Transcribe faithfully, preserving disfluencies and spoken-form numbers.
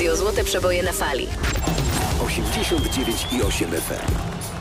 Radio Złote Przeboje na Fali. osiemdziesiąt dziewięć i osiem F M.